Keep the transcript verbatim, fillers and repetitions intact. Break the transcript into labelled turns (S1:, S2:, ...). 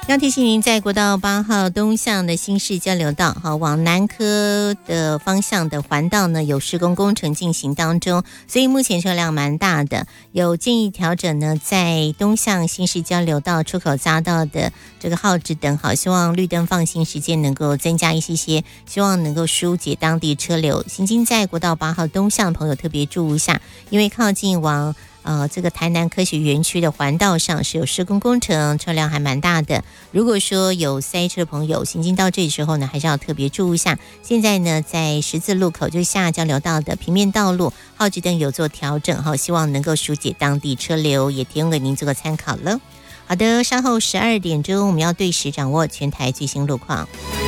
S1: 要提醒您，在国道八号东向的新市交流道，哈，往南科的方向的环道呢，有施工工程进行当中，所以目前车辆蛮大的，有建议调整呢，在东向新市交流道出口匝道的这个号志灯，好，希望绿灯放行时间能够增加一些些，希望能够疏解当地车流。行经在国道八号东向的朋友特别注意一下，因为靠近往呃，这个台南科学园区的环道上是有施工工程，车辆还蛮大的。如果说有塞车的朋友行经到这里时候呢，还是要特别注意一下。现在呢，在十字路口就下交流道的平面道路，号志灯有做调整，好，希望能够疏解当地车流，也提供给您做个参考了。好的，稍后十二点钟我们要对时掌握全台最新路况。